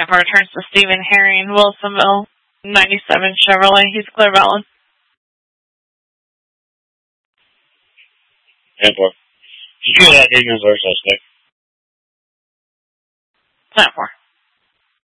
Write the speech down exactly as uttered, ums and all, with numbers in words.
Tampa returns to Stephen Herring, Wilsonville, ninety-seven Chevrolet. He's clear valid. ten four. Did you hear that? Ignorance or suspect? ten four.